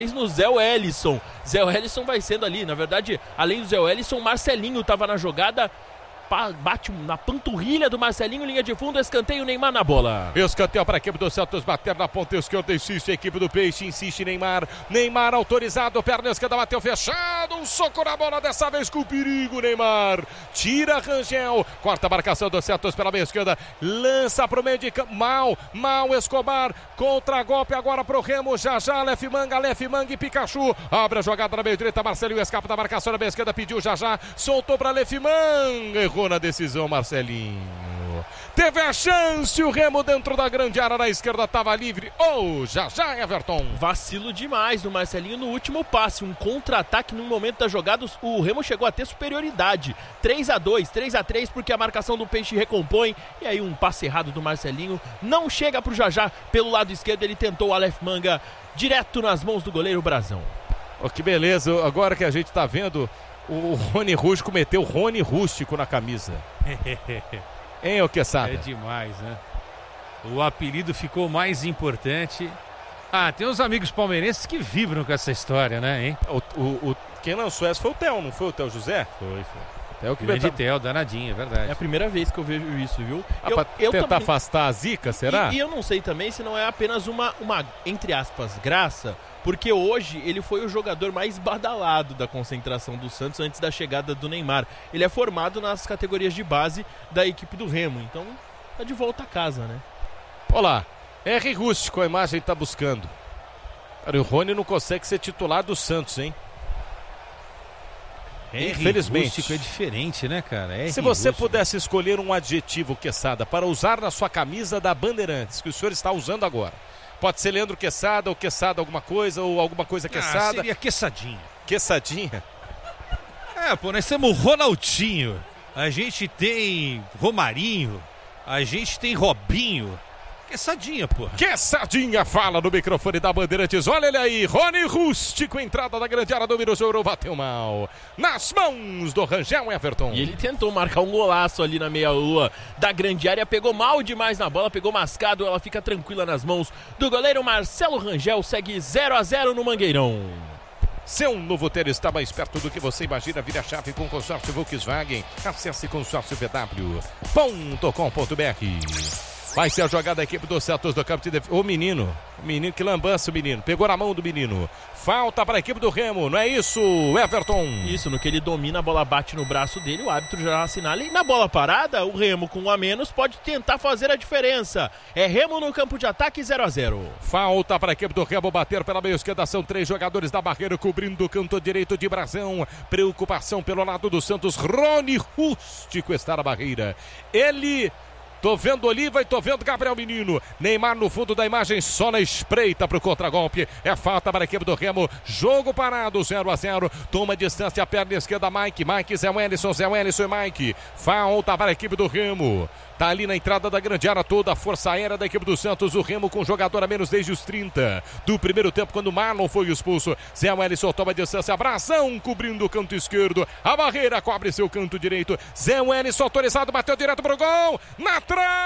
no Zé Wellison. Zé Wellison vai sendo ali, na verdade, além do Zé Wellison, Marcelinho estava na jogada, bate na panturrilha do Marcelinho, linha de fundo, escanteio, Neymar na bola. Escanteio para a equipe do Santos, bater na ponta esquerda, insiste a equipe do Peixe, insiste Neymar autorizado, perna esquerda, bateu fechado, um soco na bola, dessa vez com perigo, Neymar, tira Rangel, corta a marcação do Santos pela meia esquerda, lança para o meio de campo, mal, Escobar, contra-golpe agora para o Remo, já, Lefmanga e Pikachu, abre a jogada na meia direita, Marcelinho escapa da marcação na meia esquerda, pediu já, soltou para Lefmanga, errou na decisão Marcelinho, teve a chance, o Remo dentro da grande área na esquerda, estava livre, já, Everton. Vacilo demais do Marcelinho no último passe, um contra-ataque no momento da jogada, o Remo chegou a ter superioridade, 3-2, 3-3, porque a marcação do Peixe recompõe, e aí um passe errado do Marcelinho, não chega pro Jajá, pelo lado esquerdo ele tentou o Aleph Manga, direto nas mãos do goleiro Brazão. Que beleza, agora que a gente tá vendo, o Rony Rústico meteu Rony Rústico na camisa. Hein, ô Quesada? É demais, né? O apelido ficou mais importante. Tem uns amigos palmeirenses que vibram com essa história, né, hein? Quem lançou essa foi o Theo, não foi o Theo José? Foi. Theo que grande Theo, danadinho, é verdade. É a primeira vez que eu vejo isso, viu? Pra tentar também afastar a zica, será? E eu não sei também se não é apenas uma, entre aspas, graça, porque hoje ele foi o jogador mais badalado da concentração do Santos antes da chegada do Neymar. Ele é formado nas categorias de base da equipe do Remo, então tá de volta a casa, né? Olá, R. Rústico, a imagem tá buscando. Cara, o Rony não consegue ser titular do Santos, hein? Infelizmente. Rústico é diferente, né, cara? Se você pudesse escolher um adjetivo, Quesada, para usar na sua camisa da Bandeirantes, que o senhor está usando agora, pode ser Leandro Quesada, ou Quesada alguma coisa, ou alguma coisa Quesada. Seria Quessadinha. Quessadinha? Nós temos Ronaldinho, a gente tem Romarinho, a gente tem Robinho. Quessadinha, pô. Quessadinha fala no microfone da Bandeirantes. Olha ele aí, Rony Rústico, entrada da grande área, dominou o jogo, bateu mal. Nas mãos do Rangel Everton. E ele tentou marcar um golaço ali na meia-lua da grande área, pegou mal demais na bola, pegou mascado, ela fica tranquila nas mãos do goleiro Marcelo Rangel, segue 0-0 no Mangueirão. Seu novo ter está mais perto do que você imagina. Vira a chave com o consórcio Volkswagen. Acesse consórciovw.com.br. Vai ser a jogada da equipe do Santos do campo de defesa. O menino que lambança o menino. Pegou na mão do menino. Falta para a equipe do Remo, não é isso, Everton? Isso, no que ele domina, a bola bate no braço dele, o árbitro já assinala. E na bola parada, o Remo com um a menos pode tentar fazer a diferença. É Remo no campo de ataque, 0-0. Falta para a equipe do Remo bater pela meia esquerda. São 3 jogadores da barreira cobrindo o canto direito de Brazão. Preocupação pelo lado do Santos. Rony Rústico está na barreira. Tô vendo Oliva e tô vendo Gabriel Menino. Neymar no fundo da imagem, só na espreita pro contragolpe. É falta para a equipe do Remo. Jogo parado, 0-0. Toma distância, a perna esquerda, Mike, Zé Wellison e Mike. Falta para a equipe do Remo. Tá ali na entrada da grande área toda a força aérea da equipe do Santos. O Remo com jogador a menos desde os 30 do primeiro tempo, quando o Marlon foi expulso. Zé Wellison toma distância. Brazão cobrindo o canto esquerdo. A barreira cobre seu canto direito. Zé Wellison autorizado, bateu direto pro gol. Na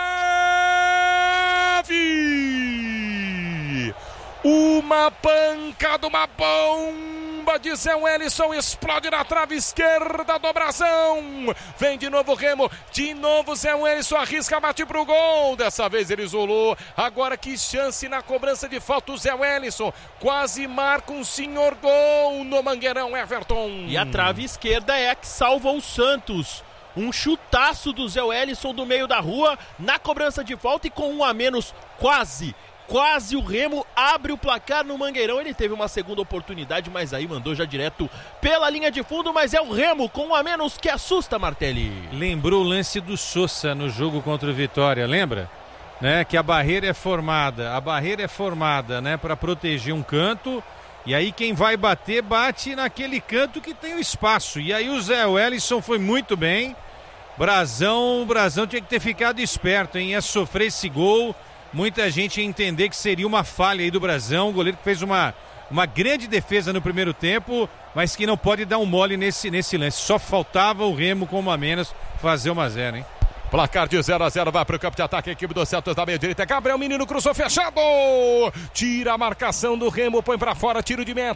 trave! Uma pancada, uma bomba de Zé Wellison, explode na trave esquerda do Brazão. Vem de novo o Remo, de novo Zé Wellison, arrisca, bate pro gol. Dessa vez ele isolou. Agora que chance na cobrança de falta o Zé Wellison. Quase marca um senhor gol no Mangueirão, Everton. E a trave esquerda é a que salva o Santos. Um chutaço do Zé Wellison do meio da rua na cobrança de falta e com um a menos, quase o Remo abre o placar no Mangueirão. Ele teve uma segunda oportunidade, mas aí mandou já direto pela linha de fundo, mas é o Remo com um a menos que assusta, Martelli. Lembrou o lance do Sousa no jogo contra o Vitória, lembra? Né? Que a barreira é formada, né, para proteger um canto, e aí quem vai bater, bate naquele canto que tem o espaço, e aí o Zé Wellison foi muito bem. Brazão tinha que ter ficado esperto, hein? Ia sofrer esse gol. Muita gente ia entender que seria uma falha aí do Brazão. O goleiro que fez uma grande defesa no primeiro tempo, mas que não pode dar um mole nesse lance. Só faltava o Remo com uma a menos fazer 1-0, hein? Placar de 0-0, vai para o campo de ataque, a equipe do Santos da meia direita. Gabriel Menino cruzou fechado. Tira a marcação do Remo, põe para fora, tiro de meta.